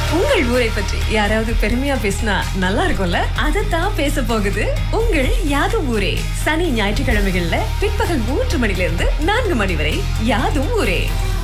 உங்கள் ஊரை பற்றி யாராவது பெருமையா பேசினா நல்லா இருக்கும்ல? அதைத்தான் பேச போகுது உங்கள் யாதும் ஊரே. சனி ஞாயிற்றுக்கிழமைகள்ல பிற்பகல் 3 மணிலிருந்து 4 மணி வரை யாதும் ஊரே.